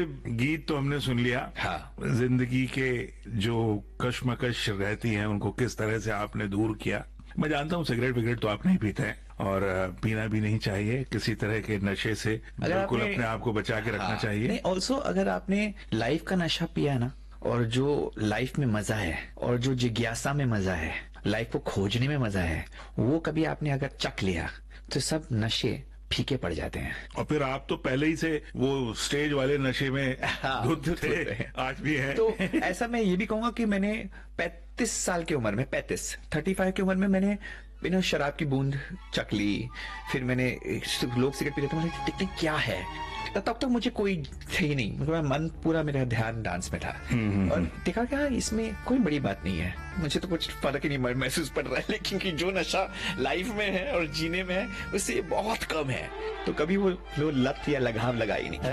गीत तो हमने सुन लिया। हाँ। जिंदगी के जो कश्मकश रहती हैं उनको किस तरह से आपने दूर किया। मैं जानता हूँ सिगरेट विगरेट तो आप नहीं पीते हैं और पीना भी नहीं चाहिए, किसी तरह के नशे से बिल्कुल अपने आप को बचा के रखना चाहिए। नहीं, ऑल्सो अगर आपने लाइफ का नशा पिया है ना, और जो लाइफ में मजा है और जो जिज्ञासा में मजा है, लाइफ को खोजने में मजा है, वो कभी आपने अगर चख लिया तो सब नशे फीके पड़ जाते हैं। और फिर आप तो पहले ही से वो स्टेज वाले नशे में धुत थे, आज भी है। तो ऐसा मैं ये भी कहूंगा कि मैंने 35 साल की उम्र में 35 की उम्र में मैंने बिना शराब की बूंद चख ली। फिर मैंने लोग सिगरेट पी रहे थे, मैंने देखते क्या है, तब तक मुझे कोई थे ही नहीं, मतलब मन पूरा मेरा ध्यान डांस में था। और देखा क्या इसमें कोई बड़ी बात नहीं है, मुझे तो कुछ फर्क ही नहीं महसूस पड़ रहा है, लेकिन कि जो नशा लाइफ में है और जीने में है उससे बहुत कम है। तो कभी वो लत या लगाव लगा ही नहीं।